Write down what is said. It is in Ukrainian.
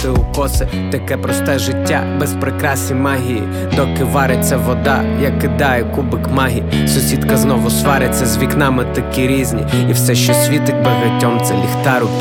бачити укоси. Таке просте життя, без прикрас і магії. Доки вариться вода, я кидаю кубик магії. Сусідка знову свариться, з вікнами такі різні. І все, що світить багатьом, це ліхтар у